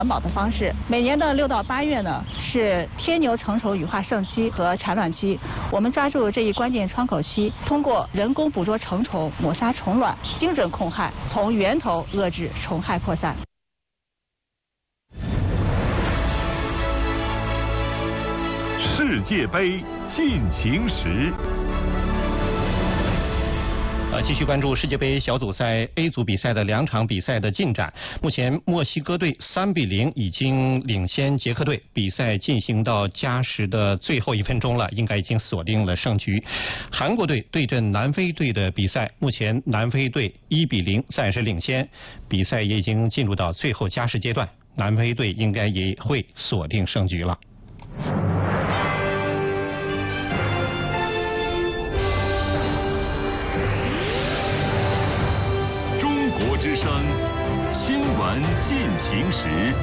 环保的方式。每年的6到8月呢，是天牛成熟羽化盛期和产卵期。我们抓住这一关键窗口期，通过人工捕捉成虫、抹杀虫卵，精准控害，从源头遏制虫害扩散。 世界杯进行时。 继续关注世界杯小组赛 A 组比赛的2场比赛的进展。目前墨西哥队3比0已经领先捷克队，比赛进行到加时的最后1分钟了，应该已经锁定了胜局。韩国队对阵南非队的比赛，目前南非队1比0暂时领先，比赛也已经进入到最后加时阶段，南非队应该也会锁定胜局了。 之声新闻进行时。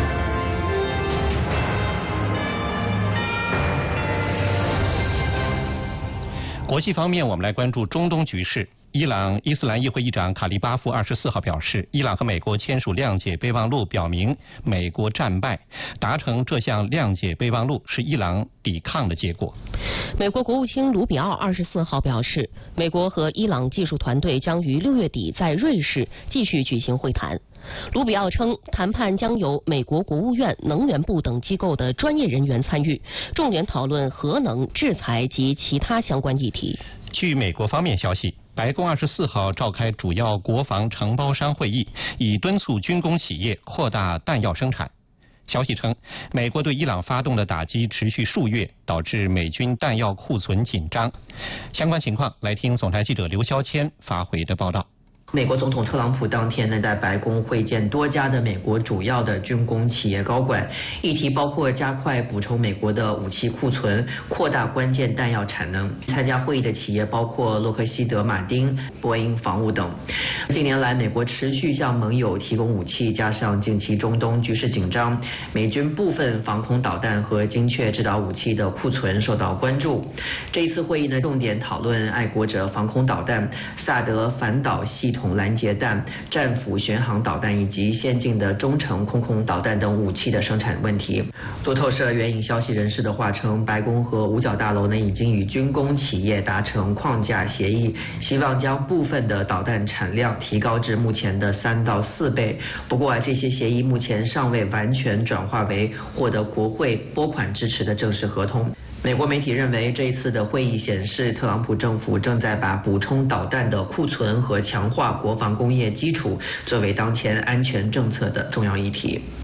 国际方面，我们来关注中东局势。伊朗伊斯兰议会议长卡利巴夫24号表示，伊朗和美国签署谅解备忘录，表明美国战败，达成这项谅解备忘录是伊朗抵抗的结果。 美国国务卿卢比奥24号表示，美国和伊朗技术团队将于6月底在瑞士继续举行会谈。卢比奥称，谈判将由美国国务院、能源部等机构的专业人员参与，重点讨论核能、制裁及其他相关议题。 据美国方面消息，白宫24号召开主要国防承包商会议，以敦促军工企业扩大弹药生产。消息称，美国对伊朗发动的打击持续数月，导致美军弹药库存紧张。相关情况，来听总台记者刘肖谦发回的报道。 美国总统特朗普当天呢，在白宫会见多家的美国主要的军工企业高管，议题包括加快补充美国的武器库存、扩大关键弹药产能。参加会议的企业包括洛克希德马丁、波音防务等。近年来，美国持续向盟友提供武器，加上近期中东局势紧张，美军部分防空导弹和精确制导武器的库存受到关注。这一次会议呢，重点讨论爱国者防空导弹、萨德反导系统拦截弹、战斧巡航导弹以及先进的中程空导弹等武器的生产问题。路透社援引消息人士的话称，白宫和五角大楼呢已经与军工企业达成框架协议，希望将部分的导弹产量提高至目前的3到4倍。不过这些协议目前尚未完全转化为获得国会拨款支持的正式合同。美国媒体认为，这一次的会议显示，特朗普政府正在把补充导弹的库存和强化国防工业基础作为当前安全政策的重要议题。